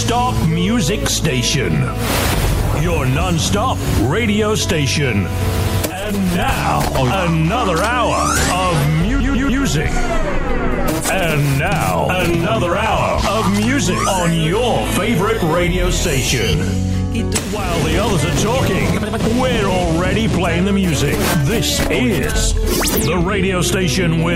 non-stop music station. Your non-stop radio station. And now, another hour of music. And now, another hour of music on your favorite radio station. While the others are talking, we're already playing the music. This is the radio station with